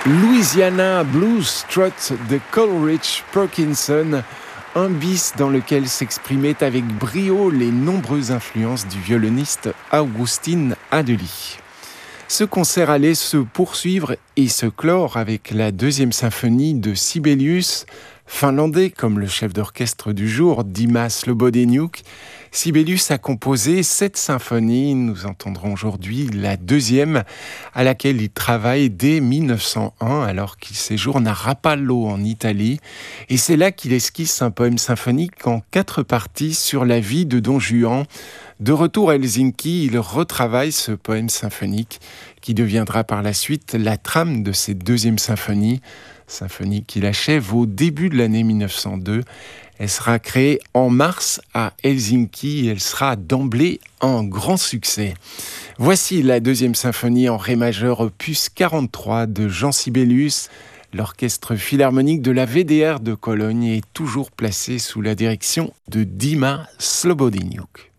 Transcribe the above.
Louisiana Blues Strut de Coleridge Perkinson, un bis dans lequel s'exprimaient avec brio les nombreuses influences du violoniste Augustin Adeli. Ce concert allait se poursuivre et se clore avec la deuxième symphonie de Sibelius, finlandais comme le chef d'orchestre du jour, Dima Slobodeniuk. Sibelius a composé 7 symphonies, nous entendrons aujourd'hui la deuxième, à laquelle il travaille dès 1901, alors qu'il séjourne à Rapallo en Italie. Et c'est là qu'il esquisse un poème symphonique en 4 parties sur la vie de Don Juan. De retour à Helsinki, il retravaille ce poème symphonique qui deviendra par la suite la trame de cette deuxième symphonie qu'il achève au début de l'année 1902. Elle sera créée en mars à Helsinki et elle sera d'emblée un grand succès. Voici la deuxième symphonie en ré majeur opus 43 de Jean Sibelius. L'orchestre philharmonique de la VDR de Cologne est toujours placé sous la direction de Dima Slobodeniuk.